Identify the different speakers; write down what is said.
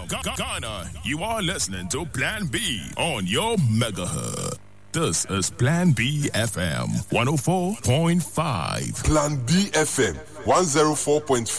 Speaker 1: Ghana, you are listening to Plan B on your megahertz. This is Plan B FM 104.5.
Speaker 2: Plan B FM 104.5.